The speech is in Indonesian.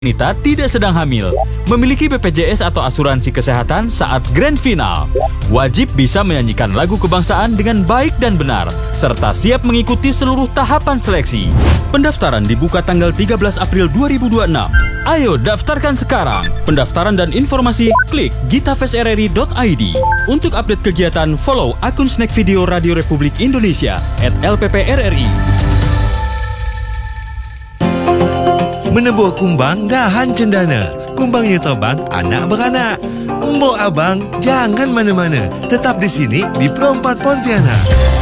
Nita tidak sedang hamil, memiliki BPJS atau asuransi kesehatan saat grand final, wajib bisa menyanyikan lagu kebangsaan dengan baik dan benar, serta siap mengikuti seluruh tahapan seleksi. Pendaftaran dibuka tanggal 13 April 2026. Ayo daftarkan sekarang. Pendaftaran dan informasi klik gitafestrri.id. Untuk update kegiatan, follow akun Snack Video Radio Republik Indonesia @LPPRRI. Menebuh kumbang dahan cendana. Kumbangnya terbang, anak beranak. Mbok abang, jangan mana-mana. Tetap di sini di Pro 4 Pontianak.